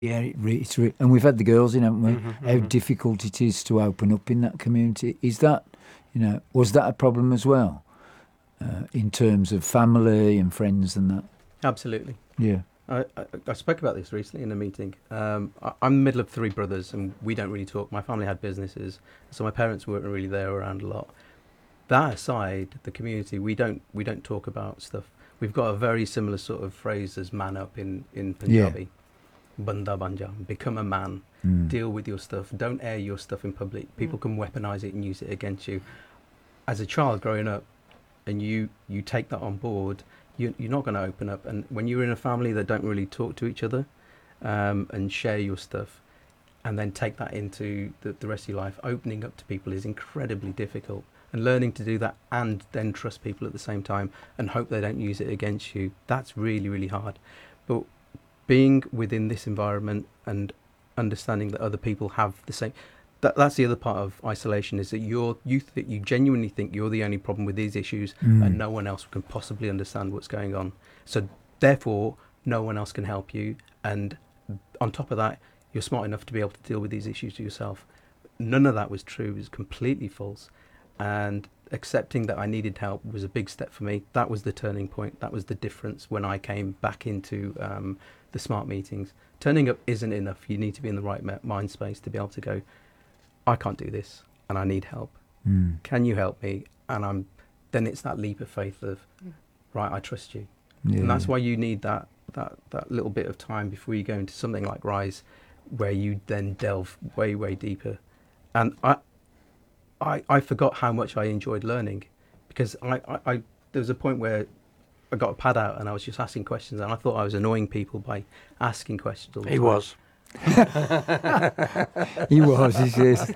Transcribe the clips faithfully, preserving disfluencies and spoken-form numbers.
Yeah, it re- it's re- and we've had the girls in, haven't we? Mm-hmm, How mm-hmm. difficult it is to open up in that community. Is that, you know, was that a problem as well, uh, in terms of family and friends and that? Absolutely. Yeah. I, I, I spoke about this recently in a meeting. Um, I, I'm in the middle of three brothers, and we don't really talk. My family had businesses, so my parents weren't really there around a lot. That aside, the community, we don't we don't talk about stuff. We've got a very similar sort of phrase as "man up" in in Punjabi. Banda banja, become a man. Mm. Deal with your stuff. Don't air your stuff in public. People Mm. can weaponize it and use it against you. As a child growing up, and you you take that on board, you, you're not going to open up. And when you're in a family that don't really talk to each other, um, and share your stuff, and then take that into the, the rest of your life, opening up to people is incredibly difficult. And learning to do that and then trust people at the same time and hope they don't use it against you, that's really, really hard. But being within this environment and understanding that other people have the same, that that's the other part of isolation, is that you're you th- you genuinely think you're the only problem with these issues, Mm. and no one else can possibly understand what's going on. So therefore, no one else can help you. And on top of that, you're smart enough to be able to deal with these issues yourself. None of that was true. It was completely false. And accepting that I needed help was a big step for me. That was the turning point. That was the difference when I came back into um, the SMART meetings. Turning up isn't enough. You need to be in the right ma- mind space to be able to go, I can't do this and I need help. Mm. Can you help me? And I'm then it's that leap of faith of, right, I trust you. Yeah. And that's why you need that, that, that little bit of time before you go into something like Rise, where you then delve way, way deeper. And I, I, I forgot how much I enjoyed learning, because I, I, I there was a point where I got a pad out and I was just asking questions, and I thought I was annoying people by asking questions all the He time. was. He was, he says.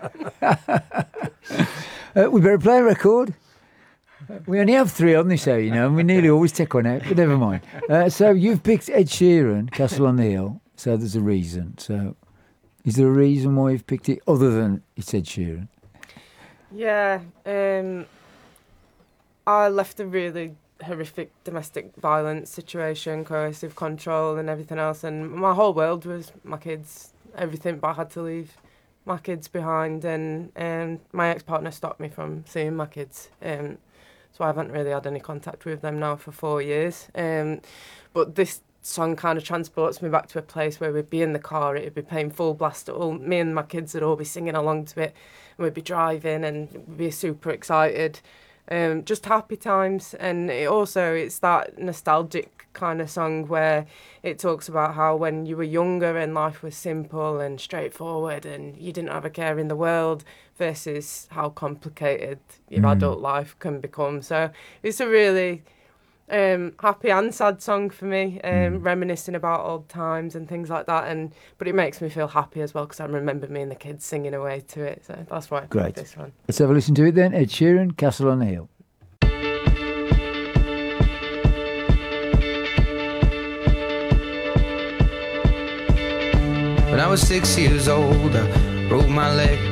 uh, we better play a record. We only have three on this show, you know, and we nearly always take one out, but never mind. Uh, so you've picked Ed Sheeran, Castle on the Hill, so there's a reason. So is there a reason why you've picked it, other than it's Ed Sheeran? Yeah, um, I left a really horrific domestic violence situation, coercive control and everything else, and my whole world was my kids, everything, but I had to leave my kids behind, and um, my ex-partner stopped me from seeing my kids, um, so I haven't really had any contact with them now for four years, um, but this song kind of transports me back to a place where we'd be in the car, it'd be playing full blast, all, me and my kids would all be singing along to it, and we'd be driving and we'd be super excited. Um, just happy times. And it also, it's that nostalgic kind of song where it talks about how when you were younger and life was simple and straightforward and you didn't have a care in the world, versus how complicated your Mm. adult life can become. So it's a really um, happy and sad song for me, um, Mm. reminiscing about old times and things like that. And but it makes me feel happy as well, because I remember me and the kids singing away to it. So that's why I Great. picked this one. Let's have a listen to it then. Ed Sheeran, Castle on the Hill. When I was six years old, I broke my leg